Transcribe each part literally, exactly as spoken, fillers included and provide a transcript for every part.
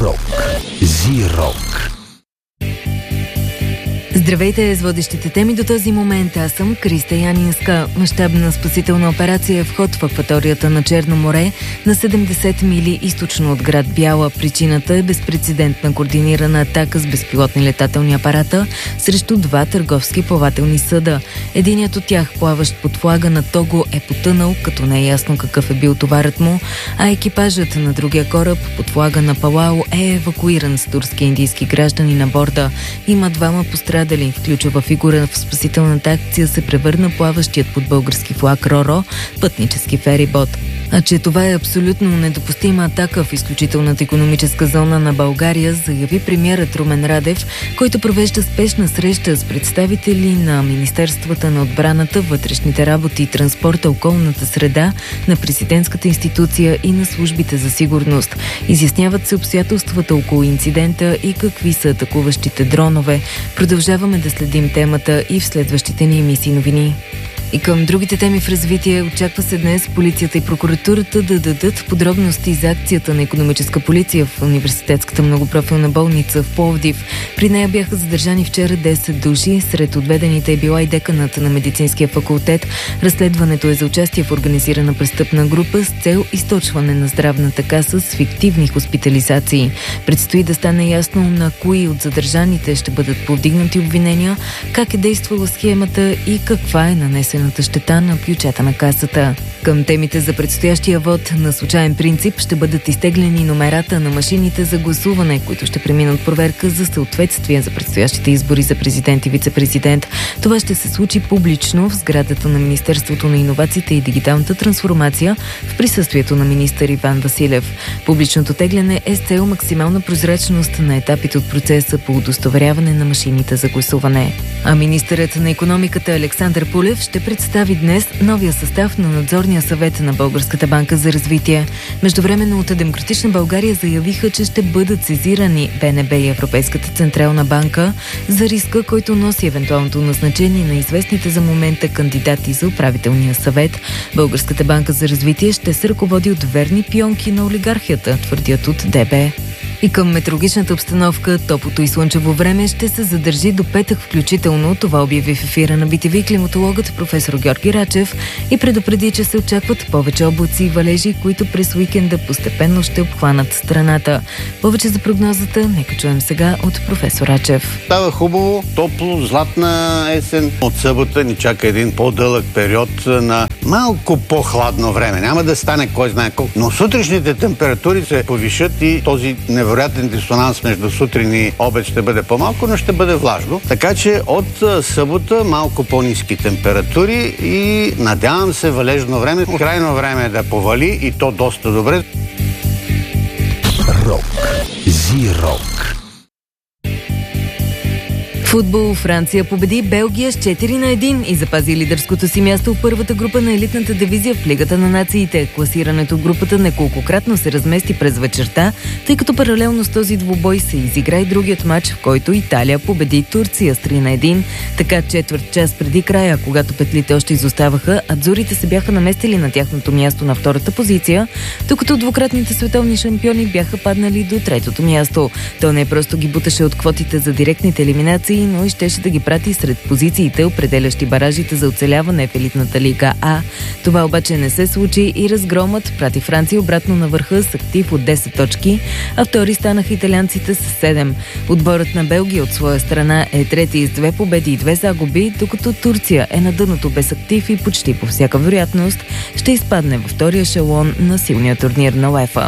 Рок. Зи-рок. Здравейте с водещите теми до този момент. Аз съм Криста Янинска. Мащабна спасителна операция е вход в акваторията на Черно море на седемдесет мили източно от град Бяла. Причината е безпрецедентна координирана атака с безпилотни летателни апарата срещу два търговски плавателни съда. Единият от тях, плаващ под флага на Того, е потънал, като не е ясно какъв е бил товарът му, а екипажът на другия кораб под флага на Палао е евакуиран с турски и индийски граждани на борда. Има двама пострадали. В ключова фигура в спасителната акция се превърна плаващият под български флаг Роро пътнически ферибот. А че това е абсолютно недопустима атака в изключителната икономическа зона на България, заяви премиерът Румен Радев, който провежда спешна среща с представители на Министерствата на отбраната, вътрешните работи, транспорта, околната среда, на президентската институция и на службите за сигурност. Изясняват се обстоятелствата около инцидента и какви са атакуващите дронове. Продължаваме да следим темата и в следващите ни емисии новини. И към другите теми в развитие очаква се днес полицията и прокуратурата да дадат подробности за акцията на икономическа полиция в университетската многопрофилна болница в Пловдив. При нея бяха задържани вчера десет души. Сред отведените е била и деканата на медицинския факултет. Разследването е за участие в организирана престъпна група с цел източване на здравната каса с фиктивни хоспитализации. Предстои да стане ясно на кои от задържаните ще бъдат повдигнати обвинения, как е действала схемата и каква е нанесена щета на бюджета на касата. Към темите за предстоящия вод на случайен принцип ще бъдат изтеглени номерата на машините за гласуване, които ще преминат проверка за съответствие за предстоящите избори за президент и вице-президент. Това ще се случи публично в сградата на Министерството на иновациите и дигиталната трансформация в присъствието на министър Иван Василев. Публичното тегляне е с цел максимална прозрачност на етапите от процеса по удостоверяване на машините за гласуване. А министърът на икономиката Александър Пулев ще представи днес новия състав на надзорния съвет на Българската банка за развитие. Междувременно от Демократична България заявиха, че ще бъдат сезирани БНБ и Европейската централна банка за риска, който носи евентуалното назначение на известните за момента кандидати за управителния съвет. Българската банка за развитие ще се ръководи от верни пионки на олигархията, твърдят от ДБ. И към метеорологичната обстановка, топлото и слънчево време ще се задържи до петък включително. Това обяви в ефира на Би Ти Ви климатологът професор Георги Рачев и предупреди, че се очакват повече облаци и валежи, които през уикенда постепенно ще обхванат страната. Повече за прогнозата нека чуем сега от професор Рачев. Става хубаво, топло, златна есен. От събота ни чака един по-дълъг период на малко по-хладно време. Няма да стане кой знае колко, но сутрешните температури се повишат и този невероятен дисонанс между сутрин и обед ще бъде по-малко, но ще бъде влажно. Така че от събота малко по-ниски температури и надявам се валежно време. Крайно време е да повали и то доста добре. Рок. Зи-рок. Футбол. Франция победи Белгия с четири на едно и запази лидерското си място в първата група на елитната дивизия в Лигата на нациите. Класирането в групата неколкократно се размести през вечерта, тъй като паралелно с този двубой се изигра и другият матч, в който Италия победи Турция с три на едно. Така четвърт час преди края, когато петлите още изоставаха, адзурите се бяха наместили на тяхното място на втората позиция, докато двукратните световни шампиони бяха паднали до третото място. То не просто ги буташе от квотите за директните елиминации, но и щеше да ги прати сред позициите, определящи баражите за оцеляване в елитната лига А. Това обаче не се случи и разгромът прати Франция обратно на върха с актив от десет точки, а втори станаха италианците с седем. Отборът на Белгия от своя страна е трети с две победи и две загуби, докато Турция е на дъното без актив и почти по всяка вероятност ще изпадне във втория ешелон на силния турнир на УЕФА.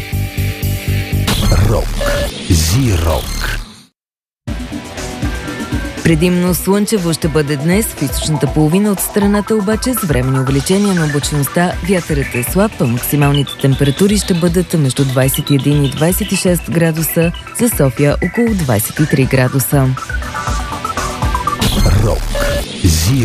Рок. Зи-рок. Предимно слънчево ще бъде днес в източната половина от страната, обаче с временни увеличения на облачността. Вятърът е слаб, а максималните температури ще бъдат между двадесет и един и двадесет и шест градуса, за София около двадесет и три градуса. Рок. Зи